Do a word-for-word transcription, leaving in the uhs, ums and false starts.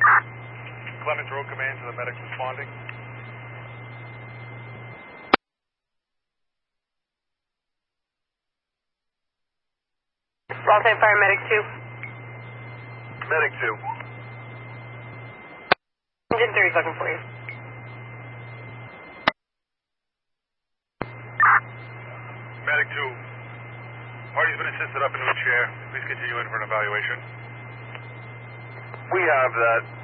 Clemens Road Command to the medics responding. Rockland Fire Medic two. Medic two. Engine three is looking for you. Medic two. Party's been assisted up into a chair. Please continue in for an evaluation. We have that.